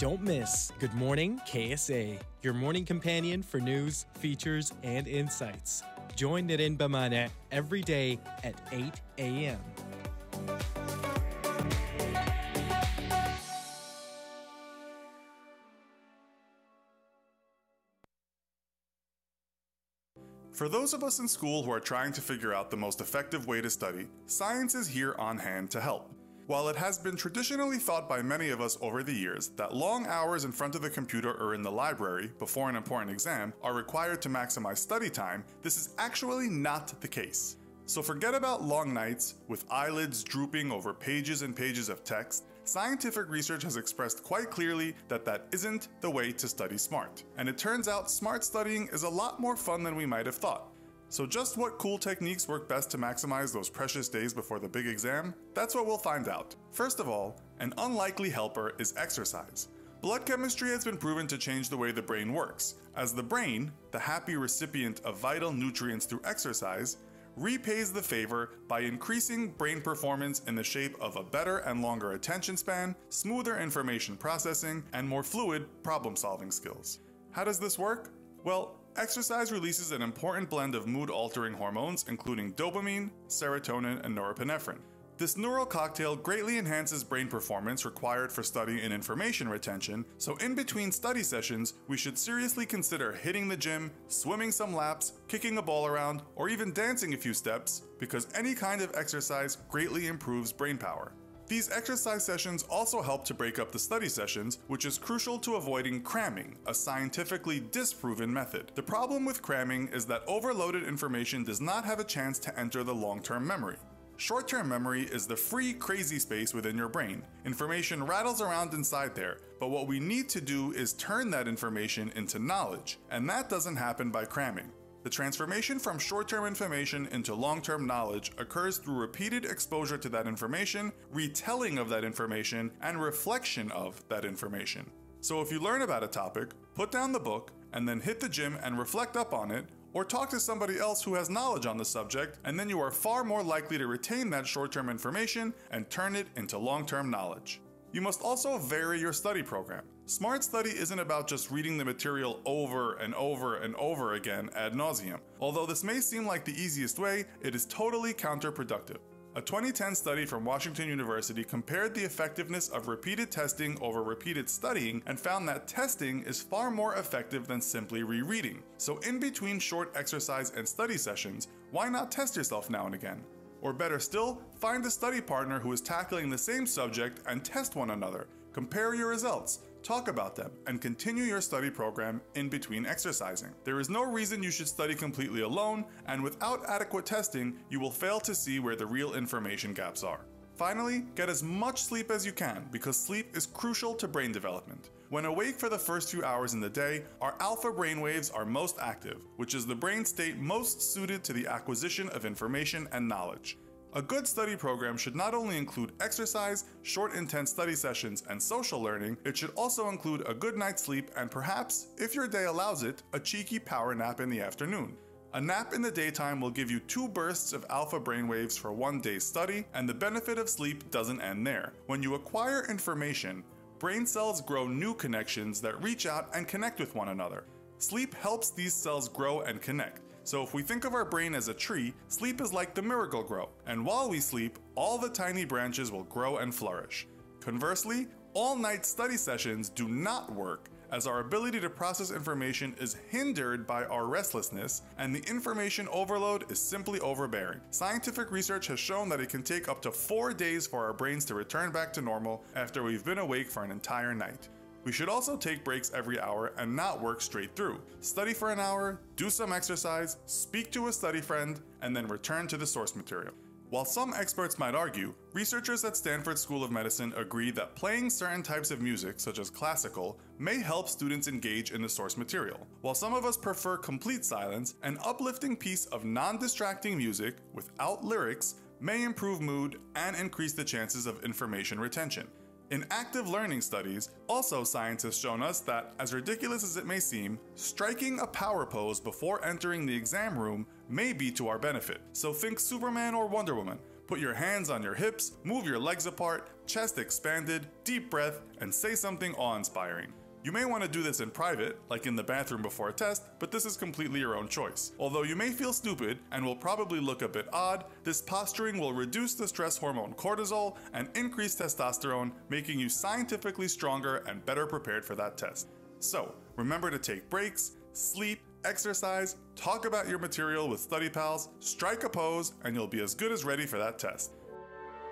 Don't miss Good Morning KSA, your morning companion for news, features, and insights. Join Naren Bamana every day at 8 a.m. For those of us in school who are trying to figure out the most effective way to study, science is here on hand to help. While it has been traditionally thought by many of us over the years that long hours in front of the computer or in the library before an important exam are required to maximize study time, this is actually not the case. So forget about long nights with eyelids drooping over pages and pages of text. Scientific research has expressed quite clearly that that isn't the way to study smart. And it turns out smart studying is a lot more fun than we might have thought. So just what cool techniques work best to maximize those precious days before the big exam? That's what we'll find out. First of all, an unlikely helper is exercise. Blood chemistry has been proven to change the way the brain works, as the brain, the happy recipient of vital nutrients through exercise, repays the favor by increasing brain performance in the shape of a better and longer attention span, smoother information processing, and more fluid problem-solving skills. How does this work? Well, exercise releases an important blend of mood-altering hormones, including dopamine, serotonin, and norepinephrine. This neural cocktail greatly enhances brain performance required for study and information retention, so in between study sessions, we should seriously consider hitting the gym, swimming some laps, kicking a ball around, or even dancing a few steps, because any kind of exercise greatly improves brain power. These exercise sessions also help to break up the study sessions, which is crucial to avoiding cramming, a scientifically disproven method. The problem with cramming is that overloaded information does not have a chance to enter the long-term memory. Short-term memory is the free, crazy space within your brain. Information rattles around inside there, but what we need to do is turn that information into knowledge, and that doesn't happen by cramming. The transformation from short-term information into long-term knowledge occurs through repeated exposure to that information, retelling of that information, and reflection of that information. So if you learn about a topic, put down the book, and then hit the gym and reflect up on it, or talk to somebody else who has knowledge on the subject, and then you are far more likely to retain that short-term information and turn it into long-term knowledge. You must also vary your study program. Smart study isn't about just reading the material over and over and over again ad nauseum. Although this may seem like the easiest way, it is totally counterproductive. A 2010 study from Washington University compared the effectiveness of repeated testing over repeated studying and found that testing is far more effective than simply rereading. So in between short exercise and study sessions, why not test yourself now and again? Or better still, find a study partner who is tackling the same subject and test one another. Compare your results, talk about them, and continue your study program in between exercising. There is no reason you should study completely alone, and without adequate testing, you will fail to see where the real information gaps are. Finally, get as much sleep as you can, because sleep is crucial to brain development. When awake for the first few hours in the day, our alpha brainwaves are most active, which is the brain state most suited to the acquisition of information and knowledge. A good study program should not only include exercise, short intense study sessions, and social learning, it should also include a good night's sleep and perhaps, if your day allows it, a cheeky power nap in the afternoon. A nap in the daytime will give you 2 bursts of alpha brainwaves for one day's study, and the benefit of sleep doesn't end there. When you acquire information, brain cells grow new connections that reach out and connect with one another. Sleep helps these cells grow and connect. So if we think of our brain as a tree, sleep is like the Miracle-Gro, and while we sleep, all the tiny branches will grow and flourish. Conversely, all-night study sessions do not work, as our ability to process information is hindered by our restlessness, and the information overload is simply overbearing. Scientific research has shown that it can take up to 4 days for our brains to return back to normal after we've been awake for an entire night. We should also take breaks every hour and not work straight through. Study for an hour, do some exercise, speak to a study friend, and then return to the source material. While some experts might argue, researchers at Stanford School of Medicine agree that playing certain types of music, such as classical, may help students engage in the source material. While some of us prefer complete silence, an uplifting piece of non-distracting music without lyrics may improve mood and increase the chances of information retention. In active learning studies, also science has shown us that, as ridiculous as it may seem, striking a power pose before entering the exam room may be to our benefit. So think Superman or Wonder Woman. Put your hands on your hips, move your legs apart, chest expanded, deep breath, and say something awe-inspiring. You may want to do this in private, like in the bathroom before a test, but this is completely your own choice. Although you may feel stupid and will probably look a bit odd, this posturing will reduce the stress hormone cortisol and increase testosterone, making you scientifically stronger and better prepared for that test. So, remember to take breaks, sleep, exercise, talk about your material with study pals, strike a pose, and you'll be as good as ready for that test.